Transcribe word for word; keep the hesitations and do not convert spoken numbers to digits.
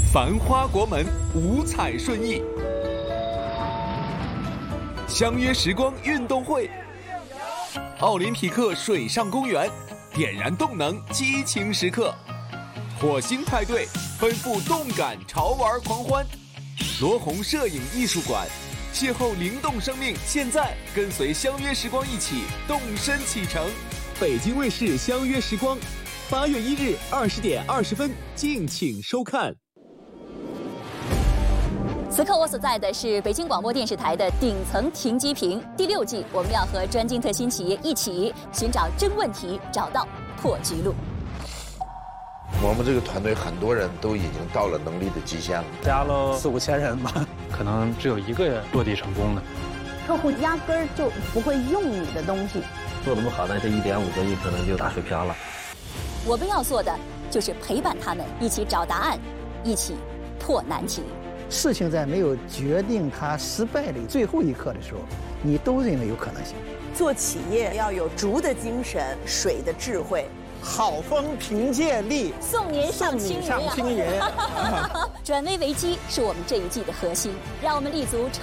繁花国门，五彩顺意。相约时光运动会，奥林匹克水上公园，点燃动能，激情时刻。火星派对，奔赴动感潮玩狂欢。罗红摄影艺术馆，邂逅灵动生命。现在跟随相约时光一起动身启程。北京卫视相约时光，八月一日二十点二十分，敬请收看。 此刻我所在的是北京广播电视台的顶层停机坪第六季，我们要和专精特新企业一起寻找真问题，找到破局路。 我们这个团队很多人都已经到了能力的极限了， 加了四五千人吧， 可能只有一个落地成功的。 客户压根儿就不会用你的东西， 做得不好，那这一点五个亿可能就打水漂了。 我们要做的就是陪伴他们一起找答案，一起破难题。 事情在没有决定它失败的最后一刻的时候，你都认为有可能性。 做企业要有竹的精神，水的智慧。 好风凭借力， 送您上青云。 上青云。 转危为机是我们这一季的核心，让我们立足